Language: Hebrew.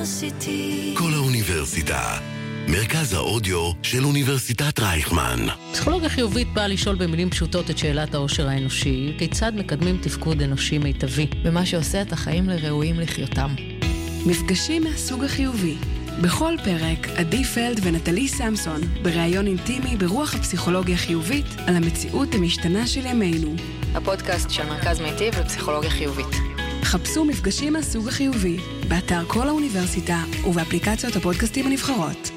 כל האוניברסיטה, מרכז האודיו של אוניברסיטת רייכמן. פסיכולוגיה חיובית באה לשאול במילים פשוטות את שאלת העושר האנושי, כיצד מקדמים תפקוד אנושי מיטבי, ומה שעושה את החיים לראויים לחיותם. מפגשים מהסוג החיובי. בכל פרק, עדי פלד ונטלי סמסון, בראיון אינטימי ברוח הפסיכולוגיה חיובית, על המציאות המשתנה של ימינו. הפודקאסט של מרכז מיטיב לפסיכולוגיה חיובית. חפשו מפגשים מהסוג החיובי, באתר כל האוניברסיטה ובאפליקציות הפודקאסטים הנבחרות.